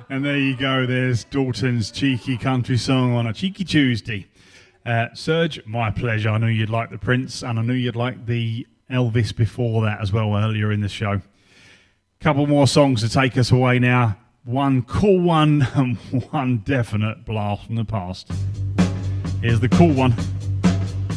And there you go. There's Dalton's cheeky country song on a cheeky Tuesday. Serge, my pleasure. I knew you'd like the Prince, and I knew you'd like the Elvis before that as well, earlier in the show. Couple more songs to take us away now. One cool one and one definite blast from the past. Here's the cool one.